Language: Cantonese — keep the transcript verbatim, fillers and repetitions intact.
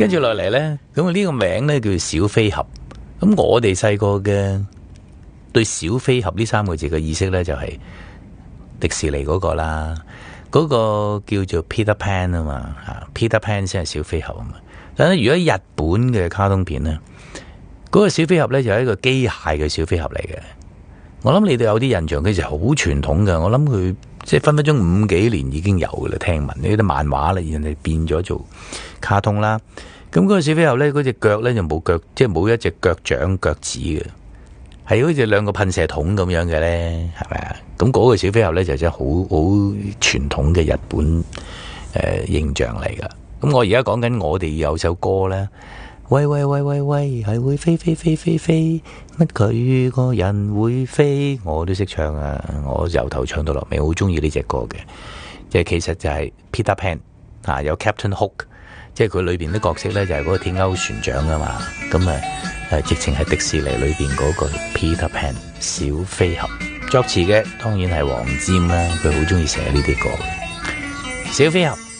跟住落嚟咧，咁啊呢個名咧叫小飛俠。咁我哋細個嘅對小飛俠呢三個字嘅意識咧，就係迪士尼嗰個啦，嗰、嗰個叫做 Peter Pan 啊嘛，吓 Peter Pan 先係小飛俠啊嘛。但係如果日本嘅卡通片咧，嗰、嗰個小飛俠咧就係一個機械嘅小飛俠嚟嘅。我諗你哋有啲印象，佢就好傳統嘅。我諗佢即係分分鐘五幾年已經有嘅啦。聽聞呢啲漫畫啦，人哋變咗做卡通啦。咁嗰個小飛俠咧，嗰隻腳咧就冇腳，即係冇一隻腳掌腳趾嘅，係好似兩個噴射筒咁樣嘅咧，係咪啊？咁嗰個小飛俠咧就真係好好傳統嘅日本誒、呃、形象嚟噶。咁我而家講緊我哋有首歌咧。喂喂喂喂喂，係會飛飛飛飛飛，乜佢個人會飛？我都識唱啊！我由頭唱到落尾，好中意呢隻歌嘅。即係其實就係 Peter Pan 啊，有 Captain Hook， 即係佢裏邊啲角色咧就係嗰個天鈎船長啊嘛。咁啊誒，直情係迪士尼裏邊嗰個 Peter Pan 小飛俠。作詞嘅當然係黃霑啦，佢好中意寫呢啲歌嘅。小飛俠。